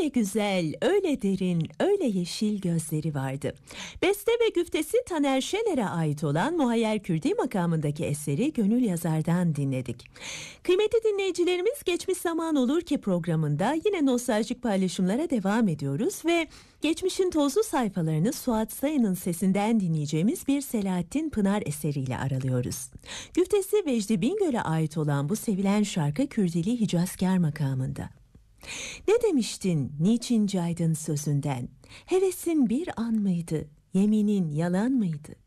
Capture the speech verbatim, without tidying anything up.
Öyle güzel, öyle derin, öyle yeşil gözleri vardı. Beste ve güftesi Taner Şener'e ait olan Muhayyer Kürdi makamındaki eseri Gönül Yazar'dan dinledik. Kıymetli dinleyicilerimiz, Geçmiş Zaman Olur Ki programında yine nostaljik paylaşımlara devam ediyoruz ve geçmişin tozlu sayfalarını Suat Sayın'ın sesinden dinleyeceğimiz bir Selahattin Pınar eseriyle aralıyoruz. Güftesi Vecdi Bingöl'e ait olan bu sevilen şarkı Kürdili Hicazkar makamında. Ne demiştin, niçin caydın sözünden? Hevesin bir an mıydı, yeminin yalan mıydı?